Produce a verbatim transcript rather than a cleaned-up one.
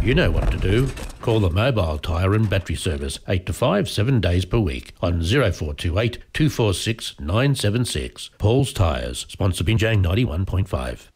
You know what to do. Call the Mobile Tyre and Battery Service eight to five, seven days per week on zero four two eight, two four six, nine seven six. Paul's Tyres, sponsor Binjang ninety-one point five.